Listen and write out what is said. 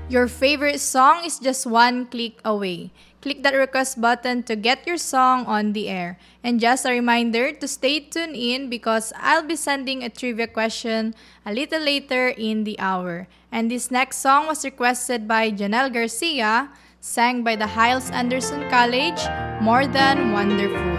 Your favorite song is just one click away. Click that request button to get your song on the air. And just a reminder to stay tuned in because I'll be sending a trivia question a little later in the hour. And this next song was requested by Janelle Garcia, sang by the Hiles Anderson College, More Than Wonderful.